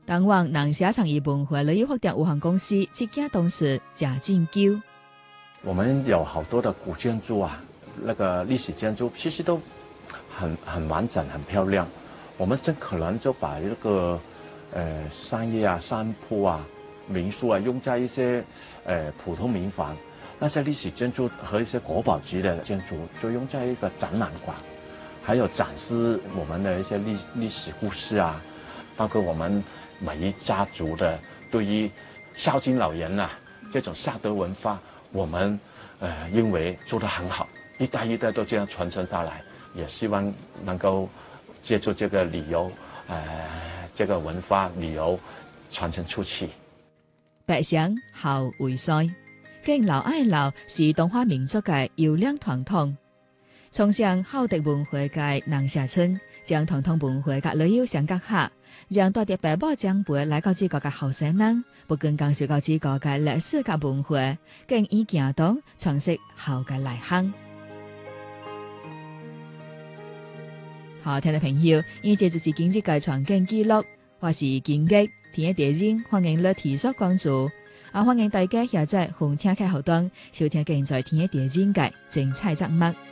东往南下创意文化旅游发展有限公司执行董事贾进究。 我们有好多的古建筑啊，那个历史建筑其实都很完整、很漂亮。我们尽可能就把这个商业啊、商铺啊、民宿啊用在一些普通民房，那些历史建筑和一些国宝级的建筑就用在一个展览馆，还有展示我们的一些历史故事啊，包括我们每一家族的对于孝敬老人啊这种孝德文化，我们认为做得很好，一代一代都这样传承下来，也希望能够借助这个旅游这个文化旅游传承出去。 白相后为衰，敬老爱老是东华民族嘅优良传统。从上好的文化界南下村，将传统文化嘅旅游相结合，让带着爸母长辈来到这个嘅后生人，不仅感受到这个嘅历史嘅文化，更以行动诠释后嘅内涵。好，听众朋友，以这就是今日嘅传景记录。我是金吉，听电影欢迎来提速关注，欢迎大家下载红听开后端收听现在听电影嘅精彩节目。